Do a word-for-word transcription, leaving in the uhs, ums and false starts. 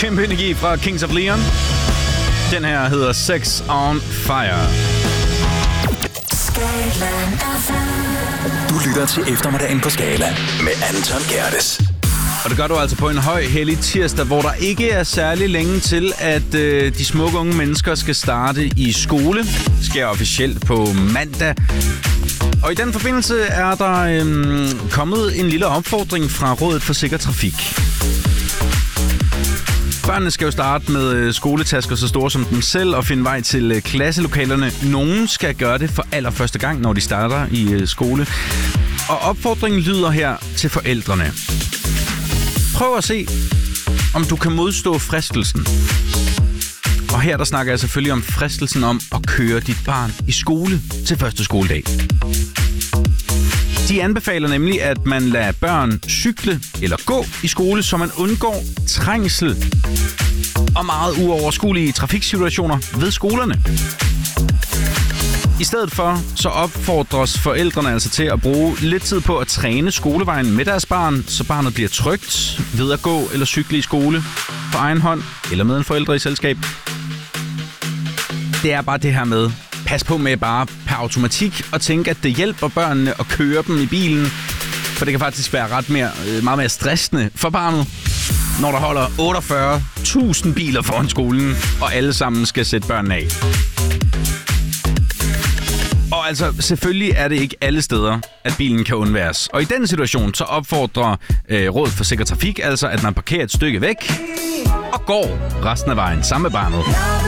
Kæmpe energi fra Kings of Leon. Den her hedder Sex on Fire. Du lytter til eftermiddagen på Skala med Anton Gerdes. Og det gør du altså på en høj hellig tirsdag, hvor der ikke er særlig længe til, at øh, de smukke unge mennesker skal starte i skole. Det sker officielt på mandag. Og i den forbindelse er der øh, kommet en lille opfordring fra Rådet for Sikker Trafik. Børnene skal jo starte med skoletasker så store som dem selv og finde vej til klasselokalerne. Nogen skal gøre det for allerførste gang, når de starter i skole. Og opfordringen lyder her til forældrene. Prøv at se, om du kan modstå fristelsen. Og her der snakker jeg selvfølgelig om fristelsen om at køre dit barn i skole til første skoledag. De anbefaler nemlig, at man lader børn cykle eller gå i skole, så man undgår trængsel og meget uoverskuelige trafiksituationer ved skolerne. I stedet for, så opfordres forældrene altså til at bruge lidt tid på at træne skolevejen med deres barn, så barnet bliver trygt ved at gå eller cykle i skole på egen hånd eller med en forælder i selskab. Det er bare det her med, pas på med bare per automatik og tænke, at det hjælper børnene at køre dem i bilen, for det kan faktisk være ret mere, meget mere stressende for barnet, når der holder otteogfyrre tusind biler foran skolen, og alle sammen skal sætte børnene af. Og altså, selvfølgelig er det ikke alle steder, at bilen kan undværes. Og i den situation, så opfordrer øh, Rådet for Sikker Trafik altså, at man parkerer et stykke væk og går resten af vejen sammen med barnet.